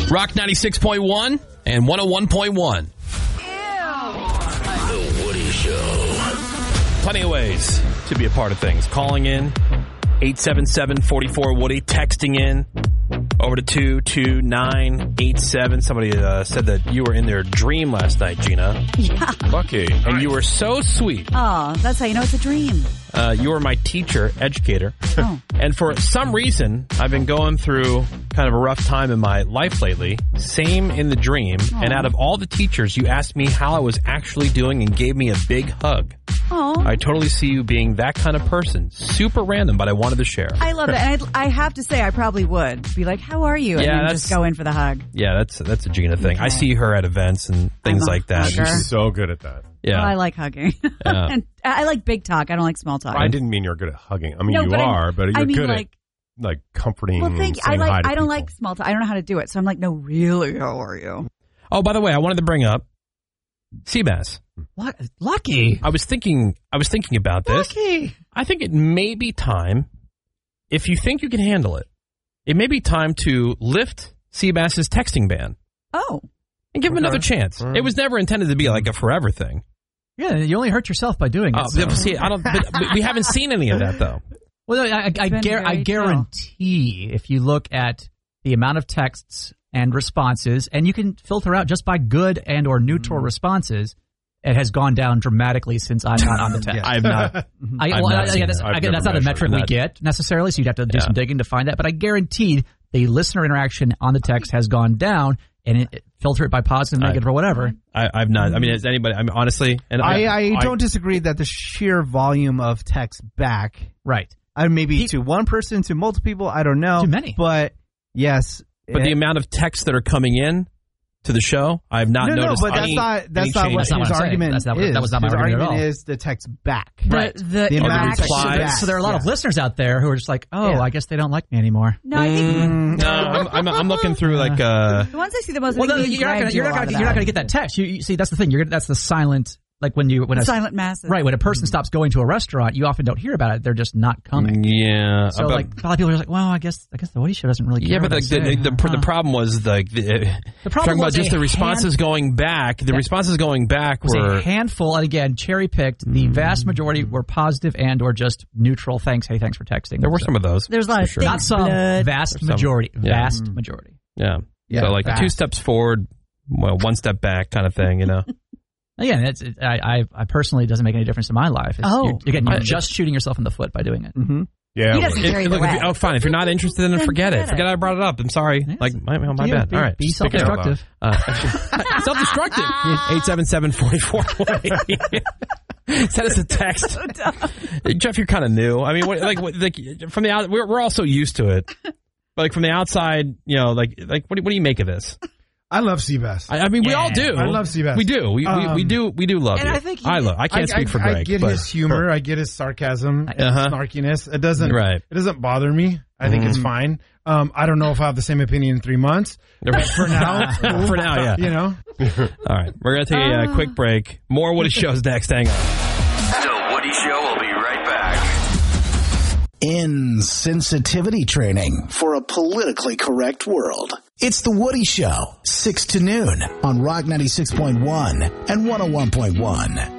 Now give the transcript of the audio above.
Rock 96.1 and 101.1. The Woody Show. Plenty of ways to be a part of things. Calling in, 877-44-WOODY. Texting in, over to 22987. Somebody said that you were in their dream last night, Gina. Yeah. Lucky. And you were so sweet. Oh, that's how you know it's a dream. You were my teacher, educator. Oh. And for some reason, I've been going through kind of a rough time in my life lately. Same in the dream. Oh. And out of all the teachers, you asked me how I was actually doing and gave me a big hug. Oh. I totally see you being that kind of person. Super random, but I wanted to share. I love it. And I have to say, I probably would be like, how are you? And Yeah, then that's- just go in for the hug. Yeah, that's a Gina thing. I see her at events and things I'm a like that. hugger. She's so good at that. Yeah. Well, I like hugging. Yeah. And I like big talk. I don't like small talk. I didn't mean you're good at hugging. I mean, No, you but are, but you're I mean, good like, at like comforting. well, and I saying hi like. to I don't people. like small talk. I don't know how to do it. So I'm like, no, really, how are you? Oh, by the way, I wanted to bring up Seabass. Lucky. I was thinking about this. Lucky. I think it may be time, if you think you can handle it, it may be time to lift Seabass's texting ban Oh. and give him another chance. It was never intended to be like a forever thing. Yeah, you only hurt yourself by doing it. so. See, I don't. But we haven't seen any of that though. Well, I been very guarantee if you look at the amount of texts and responses, and you can filter out just by good and or neutral responses, it has gone down dramatically since I'm not on the text. I've not. That's I've never not a measured metric we that. get necessarily, so you'd have to do some digging to find that. But I guarantee the listener interaction on the text has gone down, and filter it by positive, negative, or whatever. I've not. I mean, has anybody? I mean, honestly, and I don't disagree that the sheer volume of text back, Right. maybe to one person, to multiple people, I don't know. Too many. But yes. But the amount of texts that are coming in to the show, I've not noticed. No, but any, that's not what That's not what his I'm saying. argument That's not- is. that was not my his argument at all. is the text back. Right. The amount of interaction. replies. So there are a lot of listeners out there who are just like, oh, Yeah. I guess they don't like me anymore. No, I think No, I'm looking through like. the ones I see the most. Well, I think you're not going to get that text. You see, that's the thing. That's the silent. Like when a silent masses. right when a person stops going to a restaurant, you often don't hear about it. They're just not coming. Yeah. So like a lot of people are like, well, I guess the Woody Show doesn't really care. Yeah, but what I say. the problem was like the problem talking about was just a the responses going back. The responses going back was were a handful, and again, cherry picked. The vast majority were positive and or just neutral. Thanks, hey, thanks for texting. there were some of those. There's a lot of sure. not thanks, some blood. vast majority. Yeah. Vast majority. Yeah. Yeah, So like fast. 2 steps forward, well, 1 step back kind of thing, you know. Again, I personally it doesn't make any difference in my life. You're just shooting yourself in the foot by doing it. Mm-hmm. Yeah. He doesn't care either Look, way. fine. If you're not interested, then forget it. forget it. Forget I brought it up. I'm sorry. Yes. Like my bad. All right. Be Stick it out self-destructive. Self-destructive. 877-44. Send us a text. Jeff, you're kind of new. I mean, from the out, we're all so used to it. But like from the outside, you know, like what do you make of this? I love Seabass. I mean, we all do. I love Seabass. We do. We do love And you. I think I can't speak for Greg. I get but- his humor. I get his sarcasm, and Uh-huh. snarkiness. It doesn't. Right. It doesn't bother me. I think it's fine. I don't know if I have the same opinion in 3 months. But for now, For now, yeah. you know. All right, we're gonna take a quick break. More Woody Show's next. Hang on. The Woody Show will be right back. Insensitivity training for a politically correct world. It's The Woody Show, 6 to noon on Rock 96.1 and 101.1.